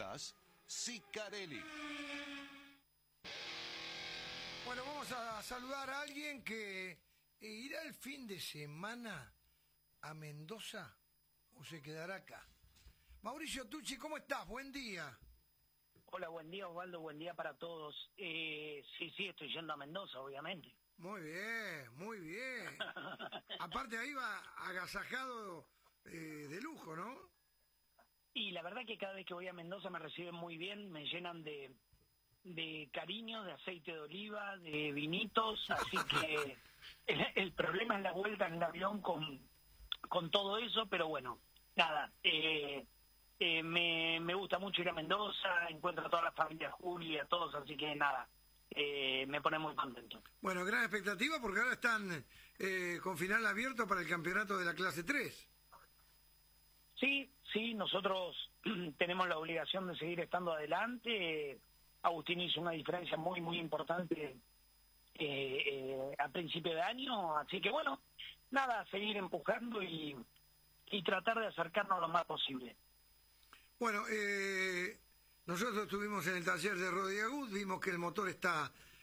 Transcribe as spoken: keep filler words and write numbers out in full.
Gas Sicarelli. Bueno, vamos a saludar a alguien que irá el fin de semana a Mendoza o se quedará acá. Mauricio Tucci, ¿cómo estás? Buen día. Hola, buen día Osvaldo, buen día para todos. Eh, sí, sí, estoy yendo a Mendoza, obviamente. Muy bien, muy bien. Aparte ahí va agasajado eh, de lujo, ¿no? Y la verdad que cada vez que voy a Mendoza me reciben muy bien, me llenan de, de cariño, de aceite de oliva, de vinitos, así que el, el problema es la vuelta en el avión con, con todo eso, pero bueno, nada, eh, eh, me, me gusta mucho ir a Mendoza, encuentro a toda la familia Juli, a todos, así que nada, eh, me pone muy contento. Bueno, gran expectativa porque ahora están eh, con final abierto para el campeonato de la clase tres. Sí, sí, nosotros tenemos la obligación de seguir estando adelante. Agustín hizo una diferencia muy, muy importante eh, eh, a principio de año, así que bueno, nada, seguir empujando y, y tratar de acercarnos lo más posible. Bueno, eh, nosotros estuvimos en el taller de Rodi Agut, vimos que el motor está